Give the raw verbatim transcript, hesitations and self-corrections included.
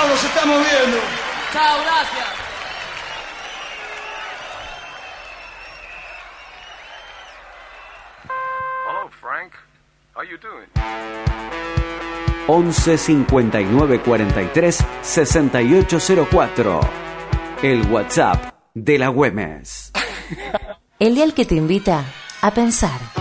nos estamos viendo. Chao, gracias. Hello, Frank. How you doing? once cincuenta y nueve cuarenta y tres sesenta y ocho cero cuatro. El WhatsApp de la Güemes. El dial que te invita a pensar.